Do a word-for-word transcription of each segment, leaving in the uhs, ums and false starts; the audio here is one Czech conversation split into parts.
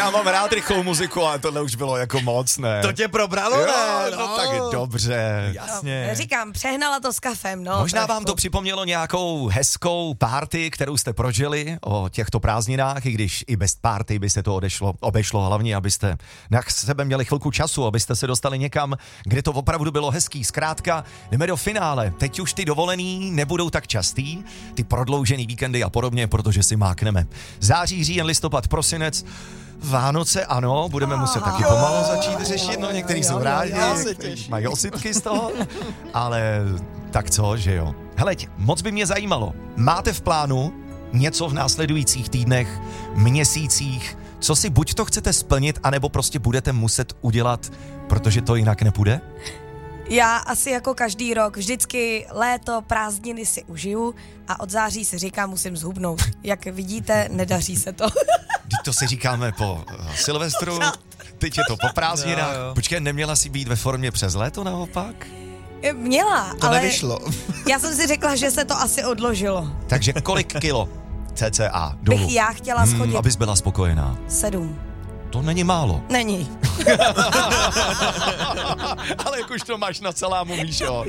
Já mám rád rychlou muziku, ale tohle už bylo jako moc, ne? To tě probralo, jo, ne? no, tak dobře. Jasně. No, říkám, přehnala to s kafem, no. Možná trošku. vám to připomnělo nějakou hezkou party, kterou jste prožili o těchto prázdninách, i když i bez party by se to odešlo, obešlo, hlavně abyste na sebe měli chvilku času, abyste se dostali někam, kde to opravdu bylo hezký. Zkrátka, jdeme do finále. Teď už ty dovolený nebudou tak častý, ty prodloužený víkendy a podobně, protože si mákneme. Září, říjen, listopad, prosinec, Vánoce, ano, budeme muset taky pomalu začít řešit, no některý jsou rádi, mají ositky z toho, ale tak co, že jo. Heleď, moc by mě zajímalo, máte v plánu něco v následujících týdnech, měsících, co si buď to chcete splnit, anebo prostě budete muset udělat, protože to jinak nepůjde? Já asi jako každý rok vždycky léto, prázdniny si užiju a od září si říkám, musím zhubnout. Jak vidíte, nedaří se to. Teď to si říkáme po uh, Silvestru, teď je to po prázdninách. Počkej, neměla si být ve formě přes léto naopak? Měla, To ale nevyšlo. já jsem si řekla, že se to asi odložilo. Takže kolik kilo cca dolů? Bych já chtěla schodit Hmm, abys byla spokojená. sedm. To není málo. Není. Ale jak už to máš na salámu, Míšo.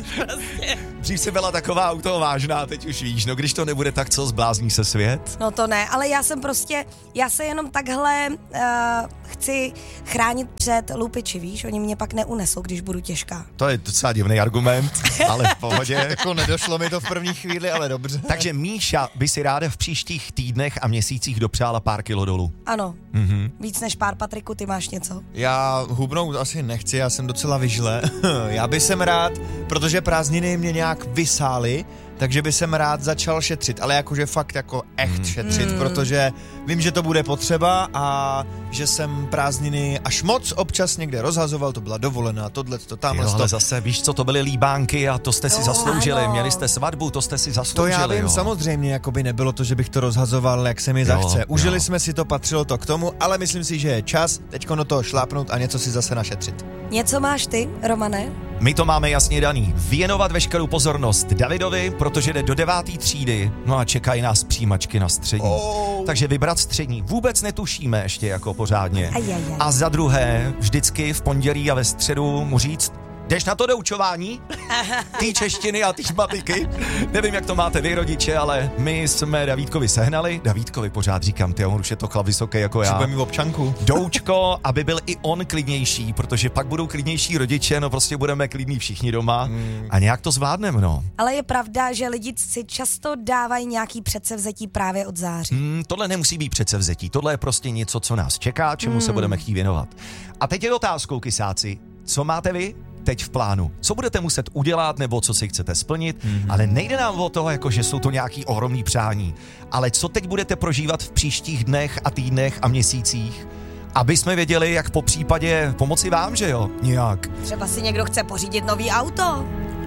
Dřív jsi byla taková u toho vážná, teď už víš, no když to nebude tak, co zblázní se svět? No to ne, ale já jsem prostě, já se jenom takhle uh, chci chránit před lupiči, víš, oni mě pak neunesou, když budu těžká. To je docela divný argument, ale v pohodě. Jako nedošlo mi to v první chvíli, ale dobře. Takže Míša by si ráda v příštích týdnech a měsících dopřála pár kilo dolů. Ano, Mhm. víc než pár, Patriku, ty máš něco? Já hubnout asi nechci, já jsem docela vyžle. Já bych jsem rád, protože prázdniny mě nějak vysály, takže bych jsem rád začal šetřit, ale jakože fakt jako echt šetřit, Mm. protože vím, že to bude potřeba a že jsem prázdniny až moc občas někde rozhazoval, to byla dovolená, tohle, to tamhle, Jo, ale to. zase víš, co to byly líbánky a to jste si Jo, zasloužili, ano. měli jste svatbu, to jste si To zasloužili. já vím, jo. samozřejmě, jako by nebylo to, že bych to rozhazoval, jak se mi Jo, zachce. Užili jo. jsme si to, patřilo to k tomu, ale myslím si, že je čas teďko do toho šlápnout a něco si zase našetřit. Něco máš ty, Romane? My to máme jasně daný. Věnovat veškerou pozornost Davidovi, protože jde do devátý třídy, no a čekají nás přijímačky na střední. Oh. Takže vybrat střední vůbec netušíme ještě jako pořádně. Ajajaj. A za druhé, vždycky v pondělí a ve středu mu říct, jdeš na to doučování? Ty češtiny a ty matiky? Nevím, jak to máte vy, rodiče, ale my jsme Davídkovi sehnali. Davídkovi pořád říkám, ty, on už je to chlap vysoký jako já. Bude mít občanku. Doučko, aby byl i on klidnější, protože pak budou klidnější rodiče, no prostě budeme klidní všichni doma Hmm. a nějak to zvládneme, no. Ale je pravda, že lidi si často dávají nějaký předsevzetí právě od září. Hmm, tohle nemusí být předsevzetí, tohle je prostě něco, co nás čeká, čemu se budeme chtít věnovat. A teď je otázkou, kysáci, co máte vy teď v plánu? Co budete muset udělat, nebo co si chcete splnit? Mm-hmm. Ale nejde nám o to, jako že jsou to nějaký ohromný přání, ale co teď budete prožívat v příštích dnech a týdnech a měsících, aby jsme věděli, jak po případě pomoci vám, že jo? Nějak. Třeba si někdo chce pořídit nový auto.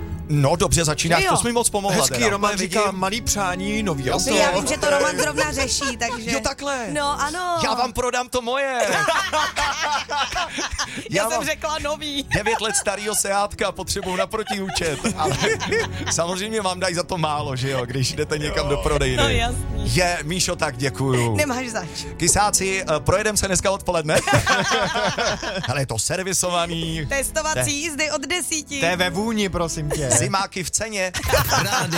No dobře, začínáš, Jo. to jsi mi moc pomohla. Hezký teda. Roman Vidím. říká malý přání, nový auto. Já vím, že to Roman zrovna řeší, takže... Jo, takhle. No ano. Já vám prodám to moje. Já, jsem mám řekla nový. devět let starýho Seátka, potřebuju na protiúčet, ale samozřejmě vám dají za to málo, že jo, když jdete někam do prodejny. No jasný. Je, Míšo, tak děkuju. Nemáš zač. Kysáci, eh, projedem se dneska odpoledne. Ale je to servisovaný. Testovací jízdy od desíti. To je ve vůni, prosím tě. Zimáky v ceně. Rádio